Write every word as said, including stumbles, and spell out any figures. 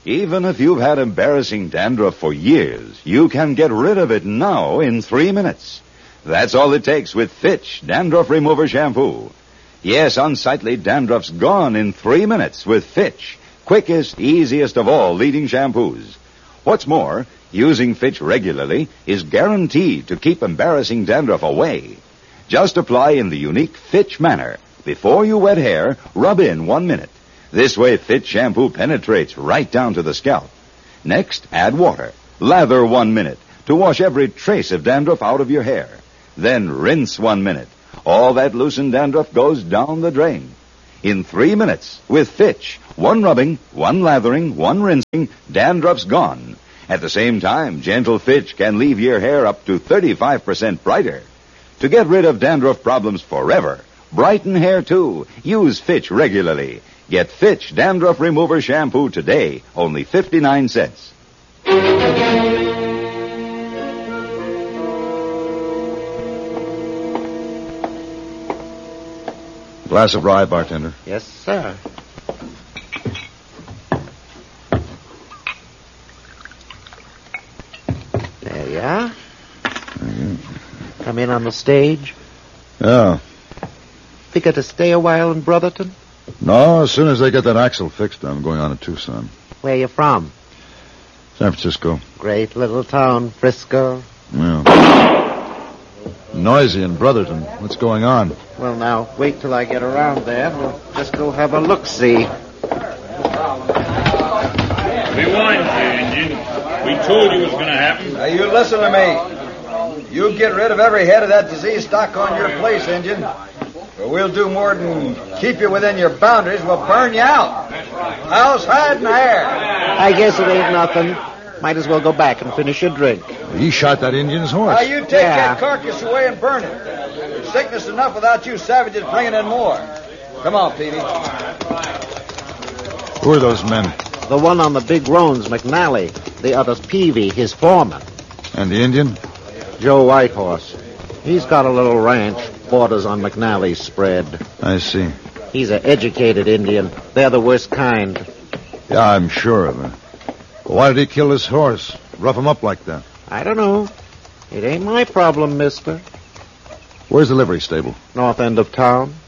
Even if you've had embarrassing dandruff for years, you can get rid of it now in three minutes. That's all it takes with Fitch Dandruff Remover Shampoo. Yes, unsightly dandruff's gone in three minutes with Fitch, quickest, easiest of all leading shampoos. What's more, using Fitch regularly is guaranteed to keep embarrassing dandruff away. Just apply in the unique Fitch manner. Before you wet hair, rub in one minute. This way, Fitch shampoo penetrates right down to the scalp. Next, add water. Lather one minute to wash every trace of dandruff out of your hair. Then rinse one minute. All that loosened dandruff goes down the drain. In three minutes, with Fitch, one rubbing, one lathering, one rinsing, dandruff's gone. At the same time, gentle Fitch can leave your hair up to thirty-five percent brighter. To get rid of dandruff problems forever, brighten hair too, use Fitch regularly. Get Fitch Dandruff Remover Shampoo today, only fifty-nine cents. Glass of rye, bartender. Yes, sir. There you are. Mm-hmm. Come in on the stage. Yeah. Figure to stay a while in Brotherton? No, as soon as they get that axle fixed, I'm going on to Tucson. Where you from? San Francisco. Great little town, Frisco. Yeah. Noisy in Brotherton. What's going on? Well, now, wait till I get around there. We'll just go have a look-see. We warned you, Injun. We told you it was going to happen. Now, you listen to me. You get rid of every head of that disease stock on your place, Injun. Or we'll do more than keep you within your boundaries. We'll burn you out. How's hide and hair? I guess it ain't nothing. Might as well go back and finish your drink. He shot that Indian's horse. Now, you take Yeah. that carcass away and burn it. Sickness enough without you savages bringing in more. Come on, Peavy. Who are those men? The one on the big roan's McNally. The other's Peavy, his foreman. And the Indian? Joe Whitehorse. He's got a little ranch, borders on McNally's spread. I see. He's an educated Indian. They're the worst kind. Yeah, I'm sure of it. Why did he kill his horse? Rough him up like that? I don't know. It ain't my problem, mister. Where's the livery stable? North end of town.